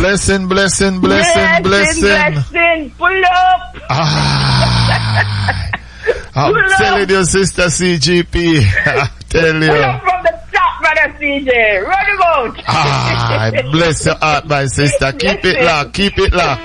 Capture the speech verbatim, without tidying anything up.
Blessing, blessing, blessing, blessing. Blessing, pull up. Ah, I'm pull telling up. You, Sister C G P. I tell you. Pull up from the top, brother C J. Run him out. Ah, bless your heart, my sister. Keep it locked, keep it locked.